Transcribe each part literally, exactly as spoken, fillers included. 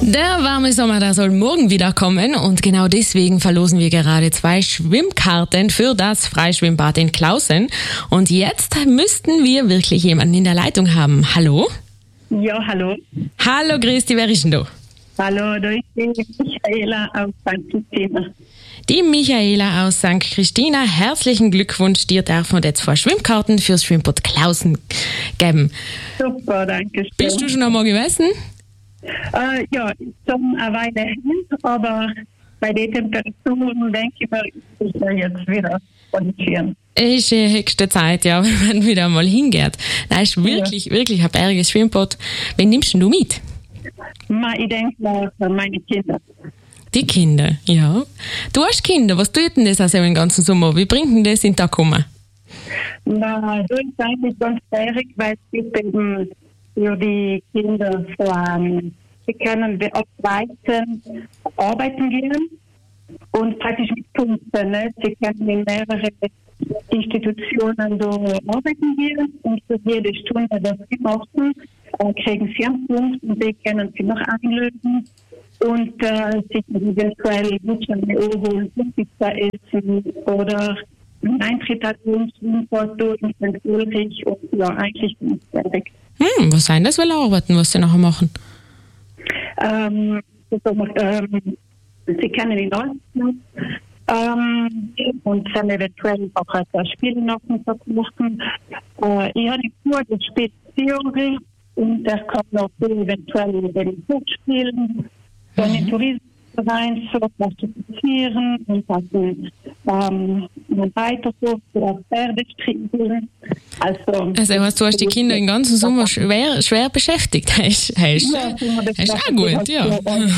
Der warme Sommer, der soll morgen wieder kommen und genau deswegen verlosen wir gerade zwei Schwimmkarten für das Freischwimmbad in Klausen. Und jetzt müssten wir wirklich jemanden in der Leitung haben. Hallo? Ja, hallo. Hallo Christi, wer ist denn da? Hallo, da ist die Michaela aus Sankt Christina. Die Michaela aus Sankt Christina, herzlichen Glückwunsch, dir darf man jetzt zwei Schwimmkarten fürs Schwimmbad Klausen geben. Super, danke schön. Bist du schon einmal gewesen? Äh, ja, schon eine Weile hin, aber bei den Temperaturen denke ich mir, ist es ja jetzt wieder qualifizieren. Ist die höchste Zeit, ja, wenn man wieder mal hingeht. Das ist wirklich, ja. wirklich ein bergiges Schwimmbad. Wen nimmst denn du mit? Ma, ich denke mal an meine Kinder. Die Kinder, ja. Du hast Kinder, was tut denn das also den ganzen Sommer? Wie bringt denn das in den Tag kommen? Na, das ist eigentlich ganz schwierig, weil es gibt eben für die Kinder so, ähm, sie können ab zweiten arbeiten gehen und praktisch mit Punkten. Ne? Sie können in mehrere Institutionen so arbeiten gehen und für jede Stunde, das sie machen, äh, kriegen sie einen Punkt und die können sie noch einlösen und äh, sich eventuell Gutscheine holen, Pizza essen oder einen Eintritt hat uns durch und Ulrich und ja, eigentlich ganz fertig. Hm, was sein das will arbeiten, was sie nachher machen? Ähm, also, ähm, sie können in Deutschland ähm, und dann eventuell auch als Spiel noch machen. Äh, ich habe nur das Spiel Theorie und er kann auch eventuell den Buch spielen, dann in Tourismusverein so klassifizieren und dann ähm, weiter so für Pferde strieben. Also, also hast du hast die Kinder den ganzen Sommer schwer, schwer beschäftigt. Hast, hast, ja, hast, hast auch gut, ja.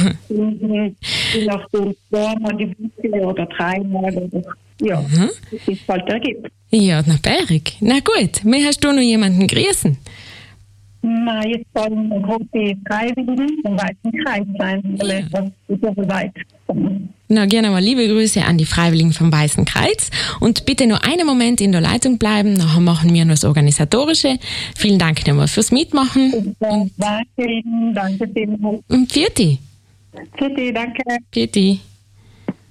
Nach dem zweimal die Woche oder dreimal oder ja, mhm. das ist halt ergibt. Ja, na Berg. Na gut, mir hast du noch jemanden grüßen? Na, jetzt sollen große Freiwilligen vom Weißen Kreuz sein, weil das ist ja so weit. Na, gerne mal liebe Grüße an die Freiwilligen vom Weißen Kreuz und bitte nur einen Moment in der Leitung bleiben, nachher machen wir noch das Organisatorische. Vielen Dank nochmal fürs Mitmachen. Und danke Ihnen, danke vielmals. Und Pfiati. Pfiati, danke. Pfiati.